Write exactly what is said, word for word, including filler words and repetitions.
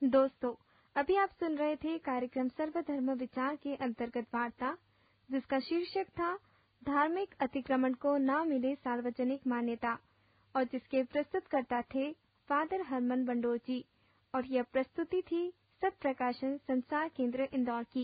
दोस्तों, अभी आप सुन रहे थे कार्यक्रम सर्वधर्म विचार के अंतर्गत वार्ता, जिसका शीर्षक था धार्मिक अतिक्रमण को न मिले सार्वजनिक मान्यता, और जिसके प्रस्तुतकर्ता थे फादर हरमन बंडोर जी, और यह प्रस्तुति थी सत प्रकाशन संसार केंद्र इंदौर की।